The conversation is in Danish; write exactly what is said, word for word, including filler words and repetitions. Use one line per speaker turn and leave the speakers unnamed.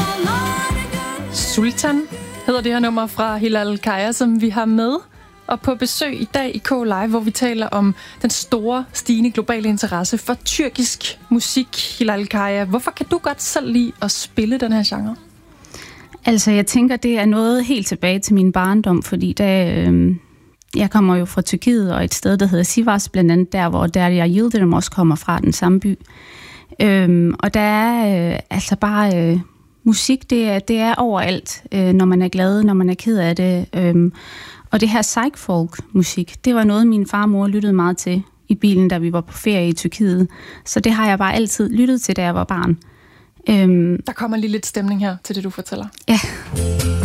Sultan hedder det her nummer fra Hilal Kaya, som vi har med og på besøg i dag i K-Live, hvor vi taler om den store, stigende globale interesse for tyrkisk musik. Hilal Kaya, hvorfor kan du godt selv lide at spille den her genre?
Altså, jeg tænker, det er noget helt tilbage til min barndom, fordi da, øh, jeg kommer jo fra Tyrkiet, og et sted, der hedder Sivas, blandt andet der, hvor Derya Yildirim også kommer fra, den samme by. Øh, og der er øh, altså bare... Øh, musik, det er, det er overalt, øh, når man er glad, når man er ked af det. Øh, og det her psych-folk-musik, det var noget, min far og mor lyttede meget til i bilen, da vi var på ferie i Tyrkiet. Så det har jeg bare altid lyttet til, da jeg var barn.
Øh, der kommer lige lidt stemning her til det, du fortæller.
Ja.